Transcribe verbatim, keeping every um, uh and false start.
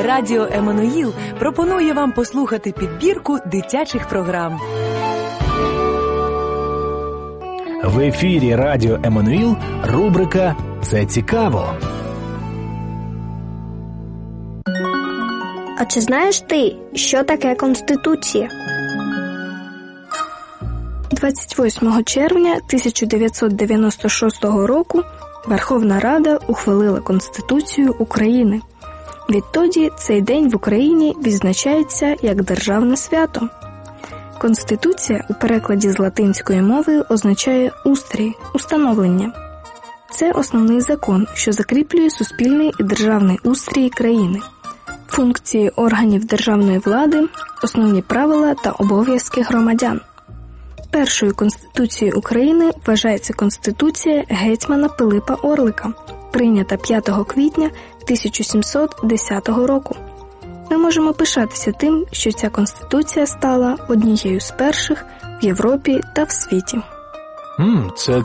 Радіо Еммануїл пропонує вам послухати підбірку дитячих програм. В ефірі Радіо Еммануїл рубрика «Це цікаво». А чи знаєш ти, що таке Конституція? двадцять восьмого червня тисяча дев'ятсот дев'яносто шостого року Верховна Рада ухвалила Конституцію України. Відтоді цей день в Україні відзначається як державне свято. Конституція у перекладі з латинської мови означає «устрій», «установлення». Це основний закон, що закріплює суспільний і державний устрій країни, функції органів державної влади, основні правила та обов'язки громадян. Першою Конституцією України вважається Конституція гетьмана Пилипа Орлика, прийнята п'ятого квітня тисяча сімсот десятого року. Ми можемо пишатися тим, що ця Конституція стала однією з перших в Європі та в світі. М, це